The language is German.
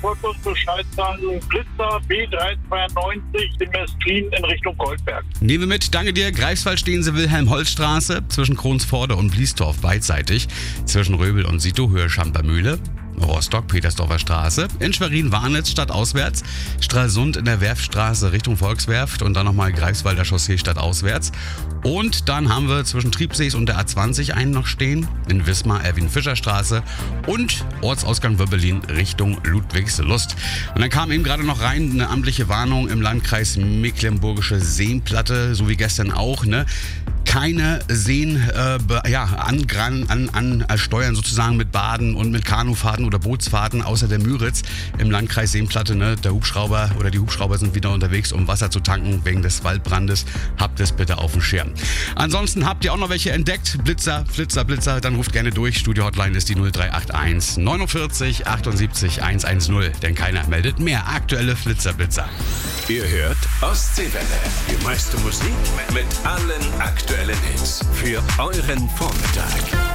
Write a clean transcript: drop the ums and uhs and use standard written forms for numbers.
wollte uns Bescheid sagen, Blitzer B392 in Mestlin in Richtung Goldberg. Nehmen wir mit, danke dir. Greifswald stehen Sie Wilhelm-Holz-Straße, zwischen Kronsforde und Bliesdorf beidseitig, zwischen Röbel und Sito, Höhe Schampermühle. Rostock, Petersdorfer Straße, in Schwerin-Warnitz stadtauswärts, Stralsund in der Werftstraße Richtung Volkswerft und dann nochmal Greifswalder Chaussee stadtauswärts. Und dann haben wir zwischen Triebsees und der A20 einen noch stehen, in Wismar Erwin-Fischer-Straße und Ortsausgang Wöbbelin Richtung Ludwigslust. Und dann kam eben gerade noch rein eine amtliche Warnung im Landkreis Mecklenburgische Seenplatte, so wie gestern auch, ne? Keine Seen ansteuern sozusagen mit Baden und mit Kanufahrten oder Bootsfahrten außer der Müritz im Landkreis Seenplatte. Ne? Der Hubschrauber oder die Hubschrauber sind wieder unterwegs, um Wasser zu tanken wegen des Waldbrandes. Habt es bitte auf dem Schirm. Ansonsten habt ihr auch noch welche entdeckt? Blitzer, dann ruft gerne durch. Studio-Hotline ist die 0381 49 78 110. Denn keiner meldet mehr aktuelle Blitzer. Ihr hört Ostseewelle. Die meiste Musik mit allen aktuellen Hits für euren Vormittag.